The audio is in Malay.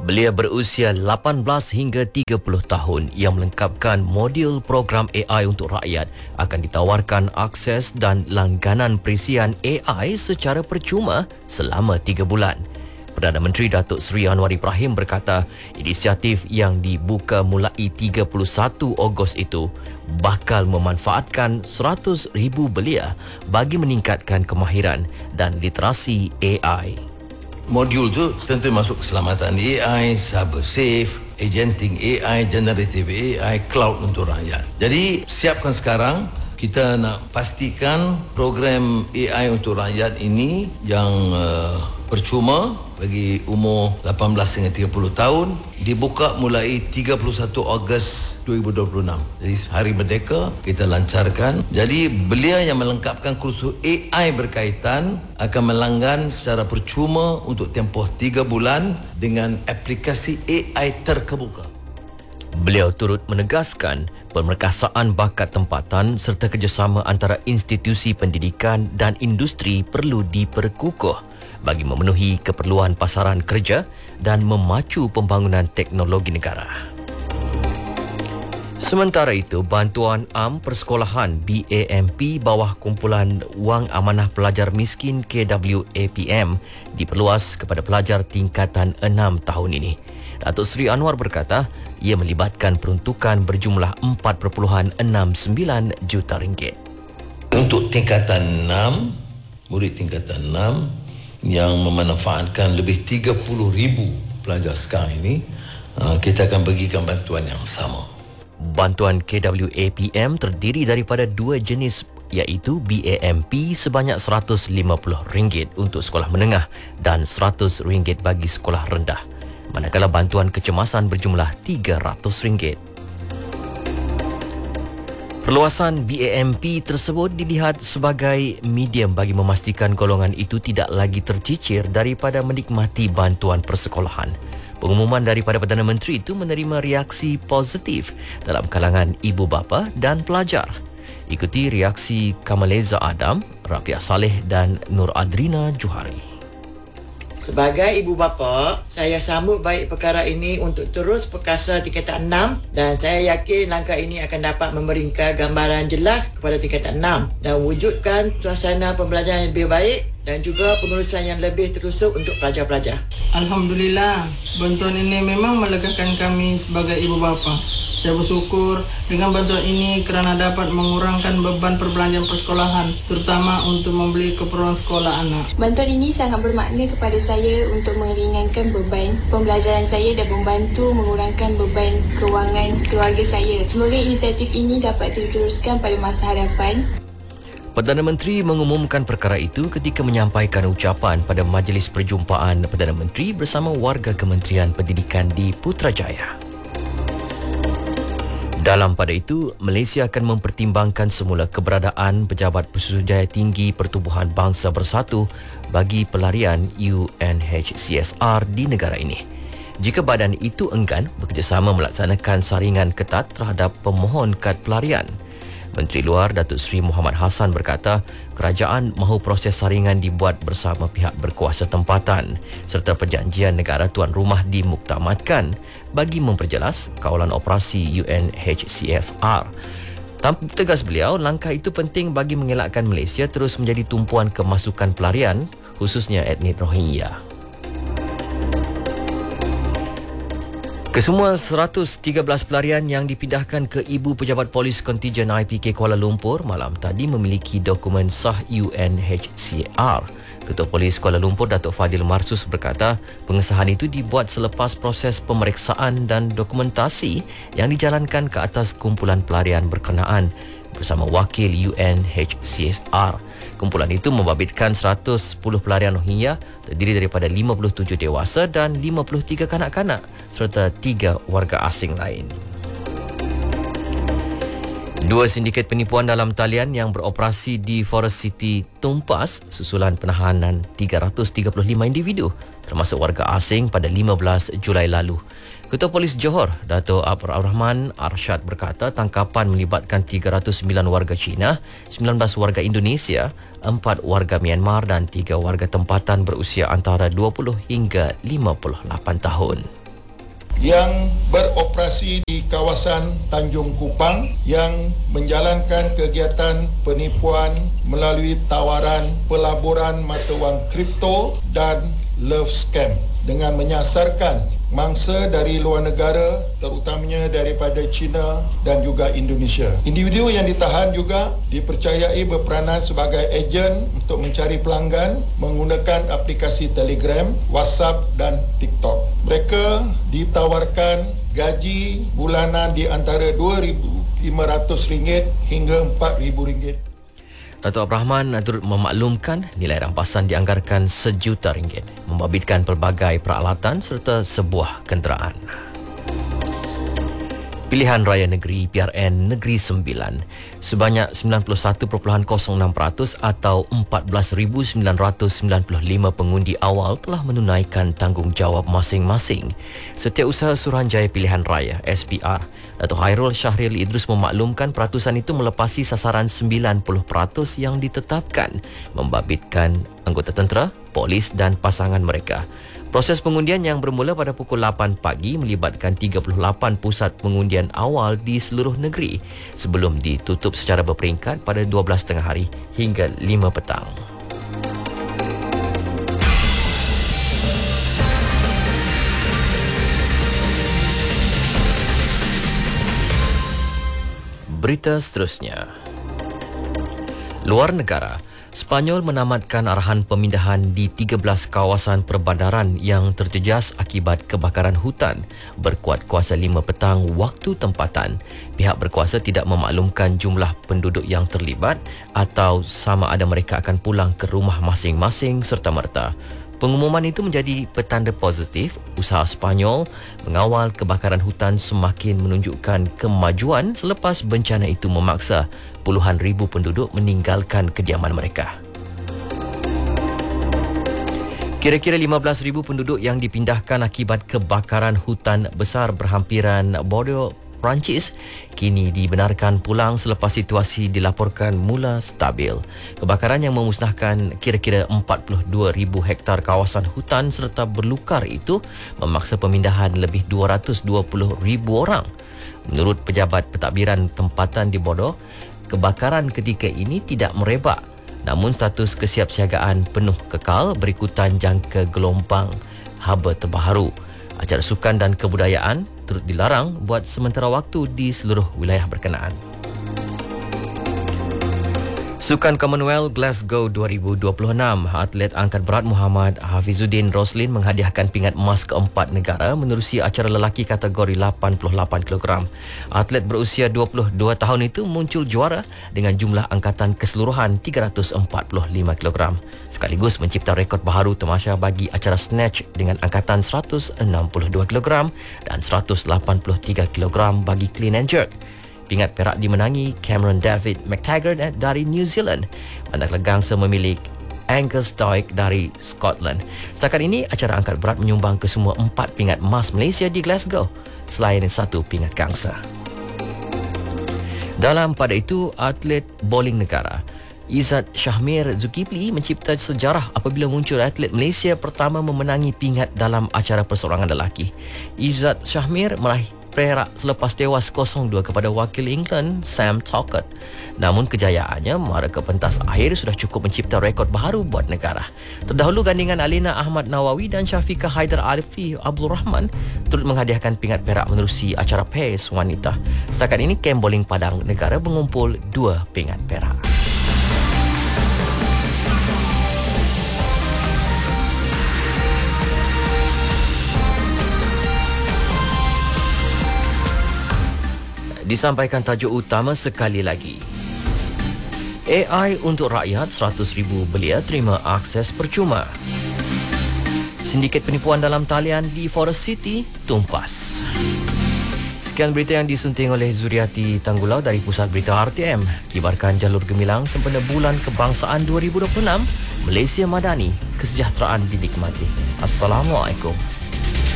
Belia berusia 18 hingga 30 tahun yang melengkapkan modul program AI untuk rakyat akan ditawarkan akses dan langganan perisian AI secara percuma selama 3 bulan. Perdana Menteri Datuk Seri Anwar Ibrahim berkata, inisiatif yang dibuka mulai 31 Ogos itu bakal memanfaatkan 100,000 belia bagi meningkatkan kemahiran dan literasi AI. Modul tu tentu masuk keselamatan AI, cyber safe, agenting AI, generative AI, cloud untuk rakyat. Jadi siapkan sekarang, kita nak pastikan program AI untuk rakyat ini yang percuma bagi umur 18 hingga 30 tahun dibuka mulai 31 Ogos 2026. Jadi Hari Merdeka kita lancarkan. Jadi belia yang melengkapkan kursus AI berkaitan akan melanggan secara percuma untuk tempoh 3 bulan dengan aplikasi AI terkemuka. Beliau turut menegaskan pemerkasaan bakat tempatan serta kerjasama antara institusi pendidikan dan industri perlu diperkukuh bagi memenuhi keperluan pasaran kerja dan memacu pembangunan teknologi negara. Sementara itu, Bantuan Am Persekolahan BAMP bawah Kumpulan Wang Amanah Pelajar Miskin KWAPM diperluas kepada pelajar tingkatan 6 tahun ini. Datuk Seri Anwar berkata, ia melibatkan peruntukan berjumlah 4.69 juta ringgit. Untuk tingkatan 6, murid tingkatan 6 yang memanfaatkan lebih 30,000 pelajar sekarang ini, kita akan bagikan bantuan yang sama. Bantuan KWAPM terdiri daripada 2 jenis, iaitu BAMP sebanyak RM150 untuk sekolah menengah dan RM100 bagi sekolah rendah. Manakala bantuan kecemasan berjumlah RM300. Perluasan BAMP tersebut dilihat sebagai medium bagi memastikan golongan itu tidak lagi tercicir daripada menikmati bantuan persekolahan. Pengumuman daripada Perdana Menteri itu menerima reaksi positif dalam kalangan ibu bapa dan pelajar. Ikuti reaksi Kamaleza Adam, Rafiah Saleh dan Nur Adrina Johari. Sebagai ibu bapa, saya sambut baik perkara ini untuk terus perkasa tingkatan 6 dan saya yakin langkah ini akan dapat memberikan gambaran jelas kepada tingkatan 6 dan wujudkan suasana pembelajaran yang lebih baik dan juga pengurusan yang lebih terusuk untuk pelajar-pelajar. Alhamdulillah, bantuan ini memang melegakan kami sebagai ibu bapa. Saya bersyukur dengan bantuan ini kerana dapat mengurangkan beban perbelanjaan persekolahan, terutama untuk membeli keperluan sekolah anak. Bantuan ini sangat bermakna kepada saya untuk meringankan beban pembelajaran saya dan membantu mengurangkan beban kewangan keluarga saya. Semoga inisiatif ini dapat diteruskan pada masa hadapan. Perdana Menteri mengumumkan perkara itu ketika menyampaikan ucapan pada Majlis Perjumpaan Perdana Menteri bersama warga Kementerian Pendidikan di Putrajaya. Dalam pada itu, Malaysia akan mempertimbangkan semula keberadaan Pejabat Pesuruhjaya Tinggi Pertubuhan Bangsa Bersatu bagi pelarian UNHCSR di negara ini. Jika badan itu enggan bekerjasama melaksanakan saringan ketat terhadap pemohon kad pelarian. Menteri Luar Datuk Seri Muhammad Hassan berkata, kerajaan mahu proses saringan dibuat bersama pihak berkuasa tempatan serta perjanjian negara tuan rumah dimuktamadkan bagi memperjelas kawalan operasi UNHCSR. Tegas beliau, langkah itu penting bagi mengelakkan Malaysia terus menjadi tumpuan kemasukan pelarian, khususnya etnik Rohingya. Kesemua 113 pelarian yang dipindahkan ke Ibu Pejabat Polis Kontijen IPK Kuala Lumpur malam tadi memiliki dokumen sah UNHCR. Ketua Polis Kuala Lumpur Datuk Fadil Marsus berkata, pengesahan itu dibuat selepas proses pemeriksaan dan dokumentasi yang dijalankan ke atas kumpulan pelarian berkenaan bersama wakil UNHCR. Kumpulan itu membabitkan 110 pelarian Rohingya terdiri daripada 57 dewasa dan 53 kanak-kanak serta 3 warga asing lain. 2 sindiket penipuan dalam talian yang beroperasi di Forest City tumpas susulan penahanan 335 individu termasuk warga asing pada 15 Julai lalu. Ketua Polis Johor, Dato' Abdul Rahman Arsyad berkata tangkapan melibatkan 309 warga Cina, 19 warga Indonesia, 4 warga Myanmar dan 3 warga tempatan berusia antara 20 hingga 58 tahun. yang beroperasi di kawasan Tanjung Kupang yang menjalankan kegiatan penipuan melalui tawaran pelaburan mata wang kripto dan love scam dengan menyasarkan mangsa dari luar negara, terutamanya daripada China dan juga Indonesia. Individu yang ditahan juga dipercayai berperanan sebagai ejen untuk mencari pelanggan menggunakan aplikasi Telegram, WhatsApp dan TikTok. Mereka ditawarkan gaji bulanan di antara RM2,500 hingga RM4,000. Datuk Abdul Rahman turut memaklumkan nilai rampasan dianggarkan RM1 juta, membabitkan pelbagai peralatan serta sebuah kenderaan. Pilihan Raya Negeri PRN Negeri Sembilan, sebanyak 91.06% atau 14,995 pengundi awal telah menunaikan tanggungjawab masing-masing. Setiausaha Suruhanjaya Pilihan Raya SPR, Datuk Hairul Syahril Idrus memaklumkan peratusan itu melepasi sasaran 90% yang ditetapkan, membabitkan anggota tentera, polis dan pasangan mereka. Proses pengundian yang bermula pada pukul 8 pagi melibatkan 38 pusat pengundian awal di seluruh negeri sebelum ditutup secara berperingkat pada 12 tengah hari hingga 5 petang. Berita seterusnya. Luar negara, Sepanyol menamatkan arahan pemindahan di 13 kawasan perbandaran yang terjejas akibat kebakaran hutan berkuat kuasa 5 petang waktu tempatan. Pihak berkuasa tidak memaklumkan jumlah penduduk yang terlibat atau sama ada mereka akan pulang ke rumah masing-masing serta-merta. Pengumuman itu menjadi petanda positif usaha Sepanyol mengawal kebakaran hutan semakin menunjukkan kemajuan selepas bencana itu memaksa puluhan ribu penduduk meninggalkan kediaman mereka. Kira-kira 15,000 penduduk yang dipindahkan akibat kebakaran hutan besar berhampiran Bordeaux, Perancis kini dibenarkan pulang selepas situasi dilaporkan mula stabil. Kebakaran yang memusnahkan kira-kira 42,000 hektar kawasan hutan serta berlukar itu memaksa pemindahan lebih 220,000 orang. Menurut pejabat pentadbiran tempatan di Bordeaux, kebakaran ketika ini tidak merebak, namun status kesiapsiagaan penuh kekal berikutan jangka gelombang haba terbaru. Acara sukan dan kebudayaan turut dilarang buat sementara waktu di seluruh wilayah berkenaan. Sukan Commonwealth Glasgow 2026, atlet angkat berat Muhammad Hafizuddin Roslin menghadiahkan pingat emas keempat negara menerusi acara lelaki kategori 88 kg. Atlet berusia 22 tahun itu muncul juara dengan jumlah angkatan keseluruhan 345 kg. Sekaligus mencipta rekod baharu tamasya bagi acara snatch dengan angkatan 162 kg dan 183 kg bagi clean and jerk. Pingat perak dimenangi Cameron David McTaggart dari New Zealand, manakala gangsa memilik Angus Stoic dari Scotland. Setakat ini, acara angkat berat menyumbang kesemua 4 pingat emas Malaysia di Glasgow, selain 1 pingat gangsa. Dalam pada itu, atlet bowling negara Izzat Shahmir Zulkifli mencipta sejarah apabila muncul atlet Malaysia pertama memenangi pingat dalam acara perseorangan lelaki. Izzat Shahmir meraih perak selepas tewas 0-2 kepada wakil England Sam Talcott. Namun kejayaannya mara ke pentas akhir sudah cukup mencipta rekod baharu buat negara. Terdahulu gandingan Alina Ahmad Nawawi dan Syafiqah Haidar Alifi Abdul Rahman turut menghadiahkan pingat perak menerusi acara PACE wanita. Setakat ini kem bowling Padang negara mengumpul 2 pingat perak. Disampaikan tajuk utama sekali lagi. AI untuk rakyat, 100,000 belia terima akses percuma. Sindiket penipuan dalam talian di Forest City tumpas. Sekian berita yang disunting oleh Zuriati Tanggulau dari Pusat Berita RTM. Kibarkan jalur gemilang sempena Bulan Kebangsaan 2026. Malaysia Madani, kesejahteraan dinikmati. Assalamualaikum.